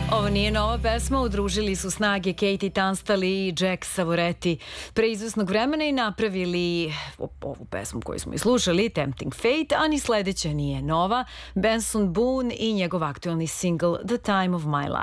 Ovo nije nova pesma, udružili su snage Katie Tunstall i Jack Savoretti pre izvesnog vremena i napravili ovu pesmu koju smo i slušali, Tempting Fate, a ni sledeća nije nova, Benson Boone i njegov aktualni single The Time of My Life.